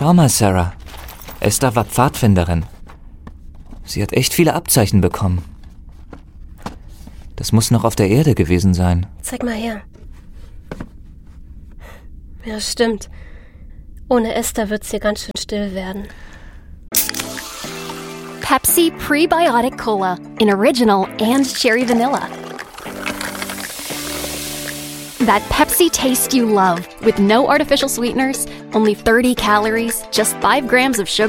Schau mal, Sarah. Esther war Pfadfinderin. Sie hat echt viele Abzeichen bekommen. Das muss noch auf der Erde gewesen sein. Zeig mal her. Ja, stimmt. Ohne Esther wird's hier ganz schön still werden. Pepsi Prebiotic Cola in Original and Cherry Vanilla. That Pepsi taste you love with no artificial sweeteners, only 30 calories, just 5 grams of sugar.